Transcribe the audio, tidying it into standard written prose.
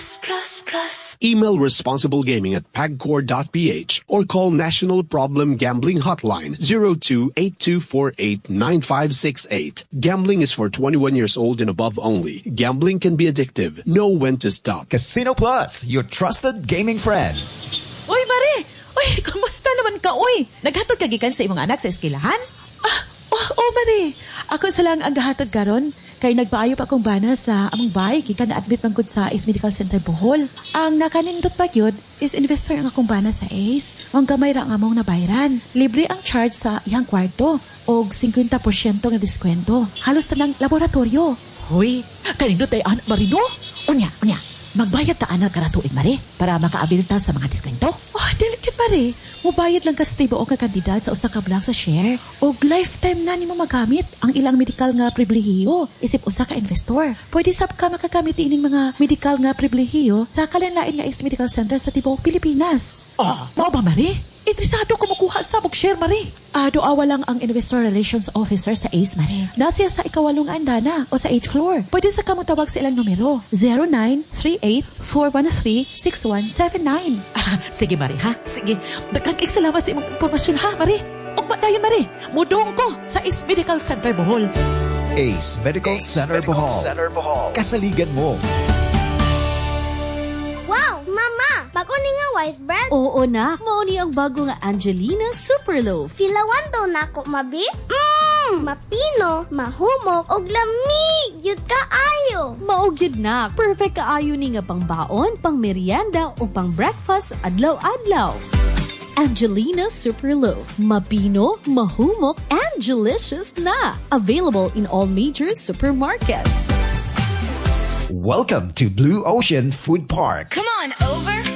Email responsiblegaming@pagcor.ph or call National Problem Gambling Hotline 02-8248-9568. Gambling is for 21 years old and above only. Gambling can be addictive. Know when to stop. Casino Plus, your trusted gaming friend. Uy, Mare! Uy, kamusta naman ka, uy? Naghatod ka gikan sa imong anak sa eskwelahan? Mare. Ako sa lang ang gahatod karon. Kay nagpaayo pa akong bana sa among bahay gikan na-admit man gud sa Ace Medical Center Bohol. Ang nakanindot pa gyud is investor ang akong bana sa Ace. Ang gamay ra ang among nabayaran. Libre ang charge sa iyang kwarto og 50% nga diskwento. Halos tanang laboratorio. Hoy, kanindot ay anak Marino? Unya. Magbayad ta anak karatuig, Mare, para makaabilta sa mga diskwento. Delicate, Mare. Mubayad lang ka sa tibo o kakandidat sa usa ka block sa share. O lifetime na nimo magamit ang ilang medical nga pribilehiyo isip usa ka investor. Pwede sab ka makagamit ining mga medical nga pribilehiyo sa kalanlain nga Ace Medical Center sa tibuok Pilipinas. Mao ba, Mare? Interesado ko makuha sa share, Mare. Doawa lang ang Investor Relations Officer sa Ace, Mare. Nasiya sa ikawalong andana o sa 8th floor. Pwede sa kamutawag sa ilang numero. 0938-413-6179. Sige, Mare, ha? Sige. Dagdag salamat sa imong impormasyon, ha, Mare? O dayon, Mare. Mudong ko sa Ace Medical Center Bohol. Ace Medical Center Bohol. Kasaligan mo. Wow, Mama! Bago ni nga white bread? Oo na, mauni ang bago nga Angelina Superloaf. Silawan daw na ako, mabi? Mapino, mahumok, og lamig, yun kaayo. Maugyod na, perfect kaayo ni nga pang baon, pang merienda, o pang breakfast, adlaw-adlaw. Angelina Superloaf. Mapino, mahumok, and delicious na. Available in all major supermarkets. Welcome to Blue Ocean Food Park. Come on over.